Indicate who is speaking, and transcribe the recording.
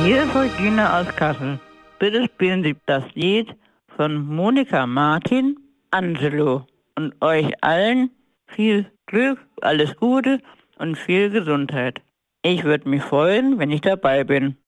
Speaker 1: Hier ist Regina aus Kassel. Bitte spielen Sie das Lied von Monika Martin, Angelo. Und euch allen viel Glück, alles Gute und viel Gesundheit. Ich würde mich freuen, wenn ich dabei bin.